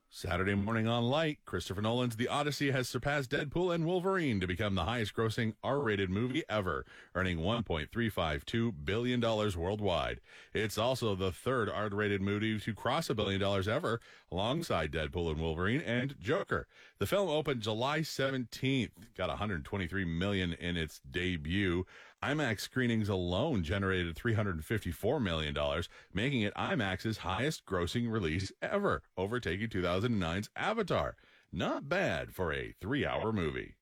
Saturday morning on Light, Christopher Nolan's The Odyssey has surpassed Deadpool and Wolverine to become the highest-grossing R-rated movie ever, earning $1.352 billion worldwide. It's also the third R-rated movie to cross $1 billion ever, alongside Deadpool and Wolverine and Joker. The film opened July 17th, got $123 million in its debut. IMAX screenings alone generated $354 million, making it IMAX's highest-grossing release ever, overtaking 2009's Avatar. Not bad for a 3-hour movie.